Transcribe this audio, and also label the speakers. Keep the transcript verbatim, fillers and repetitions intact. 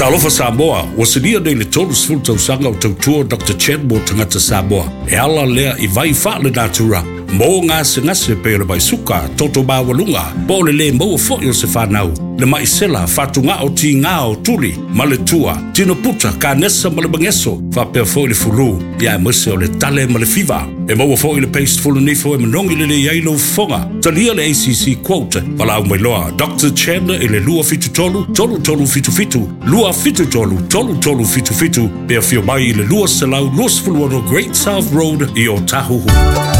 Speaker 1: Talofa Samoa, o sinia nei le tolu sfulu tausanga o tautua Doctor Chen mo tangata Samoa. E ala lea i vai whaale natura. Mo ngase ngase pe le baisuka, toto bawalunga, po le le mo fo yo se whanau. Le maisela, fatunga o ti ngā o tuli, ma le tua, tino puta, ka nesa ma le bangeso, fa pea fo le fulu, ia e mese o le tale ma le fiva. E mo fo le paste fulu nifo e manongi le le yailo fonga. Talia le A C C quote, wala au mailoa, Doctor Chen e le lua fitu tolu, tolu tolu fitu fitu, lua fitu tolu, tolu tolu fitu fitu, pea fio mai i le lua selau, lua sfulu ono Great South Road i o Tahuhu.